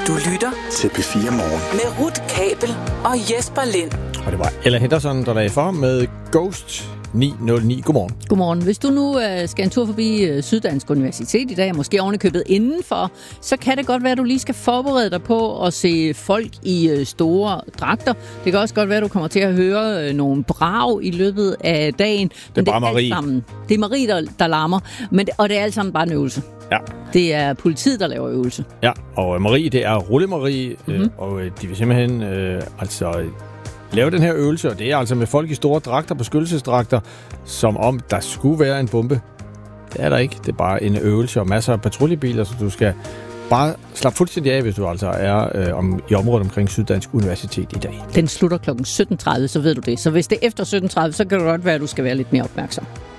Du lytter til P4 Morgen med Ruth Kabel og Jesper Lind. Og det var Ella Henderson, der lagde for med Ghost 909. Godmorgen. Godmorgen. Hvis du nu skal en tur forbi Syddansk Universitet i dag, måske ovenikøbet indenfor, så kan det godt være, at du lige skal forberede dig på at se folk i store dragter. Det kan også godt være, at du kommer til at høre nogle brag i løbet af dagen. Det er bare Marie. Det er Marie, der larmer, og det er alt sammen bare en øvelse. Ja. Det er politiet, der laver øvelse. Ja, og Marie, det er Rulle-Marie, og de vil simpelthen lave den her øvelse, og det er altså med folk i store dragter, beskyttelsesdragter, som om der skulle være en bombe. Det er der ikke. Det er bare en øvelse og masser af patruljebiler, så du skal bare slappe fuldstændig af, hvis du altså er i området omkring Syddansk Universitet i dag. Den slutter kl. 17.30, så ved du det. Så hvis det er efter 17.30, så kan det godt være, at du skal være lidt mere opmærksom.